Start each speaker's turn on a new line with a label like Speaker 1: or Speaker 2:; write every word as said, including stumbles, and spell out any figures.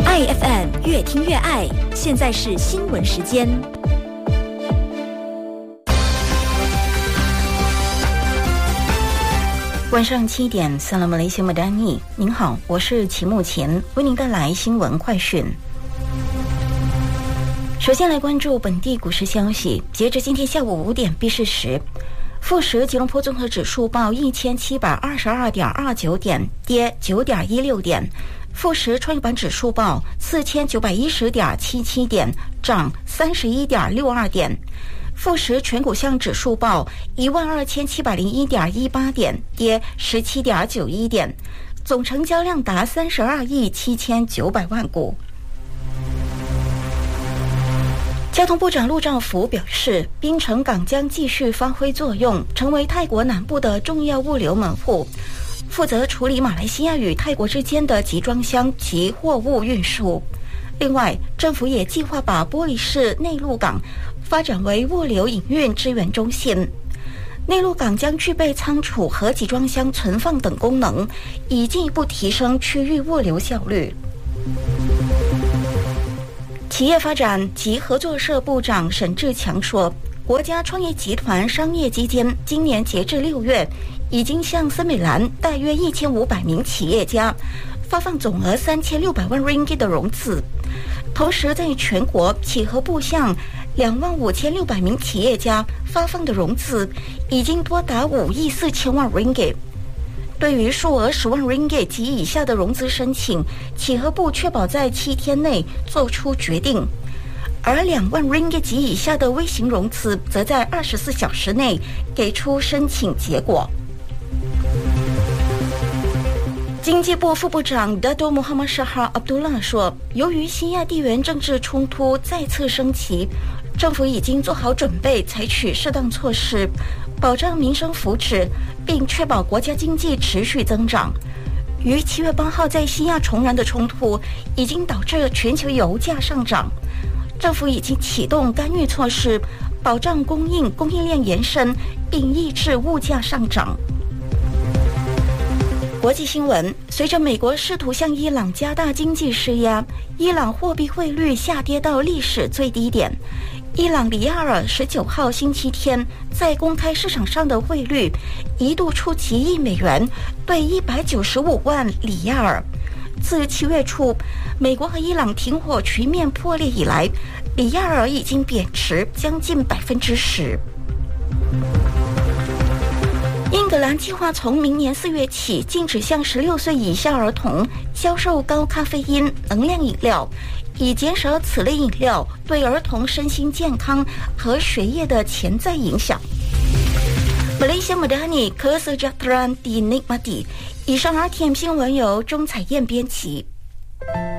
Speaker 1: 爱 F M 越听越爱，现在是新闻时间。
Speaker 2: 晚上七点，萨拉马雷西马丹尼，您好，我是齐木前，为您带来新闻快讯。首先来关注本地股市消息，截至今天下午五点闭市时，富时吉隆坡综合指数报一千七百二十二点二九点，跌九点一六点。富时创业板指数报四千九百一十点七七点，涨三十一点六二点。富时全股项指数报一万二千七百零一点一八点，跌十七点九一点。总成交量达三十二亿七千九百万股。交通部长陆兆福表示，槟城港将继续发挥作用，成为泰国南部的重要物流门户，负责处理马来西亚与泰国之间的集装箱及货物运输。另外，政府也计划把玻璃市内陆港发展为物流营运支援中心。内陆港将具备仓储和集装箱存放等功能，以进一步提升区域物流效率。企业发展及合作社部长沈志强说，国家创业集团商业基金今年截至六月，已经向森美兰大约一千五百名企业家发放总额三千六百万 ringgit 的融资，同时在全国企合部向两万五千六百名企业家发放的融资已经多达五亿四千万 ringgit。对于数额十万 ringgit 及以下的融资申请，企合部确保在七天内做出决定，而两万 ringgit 及以下的微型融资则在二十四小时内给出申请结果。经济部副部长 Dato Muhammad Shahar Abdullah 说，由于西亚地缘政治冲突再次升级，政府已经做好准备，采取适当措施，保障民生福祉，并确保国家经济持续增长。于七月八号在西亚重燃的冲突已经导致全球油价上涨，政府已经启动干预措施，保障供应供应链延伸，并抑制物价上涨。国际新闻，随着美国试图向伊朗加大经济施压，伊朗货币汇率下跌到历史最低点。伊朗里亚尔十九号星期天在公开市场上的汇率一度触及一美元兑一百九十五万里亚尔。自七月初美国和伊朗停火局面破裂以来，里亚尔已经贬值将近百分之十。英格兰计划从明年四月起禁止向十六岁以下儿童销售高咖啡因能量饮料，以减少此类饮料对儿童身心健康和学业的潜在影响。Malaysia Madani Kesejahteraan Dinikmati。以上 R T M 新闻由钟彩燕编辑。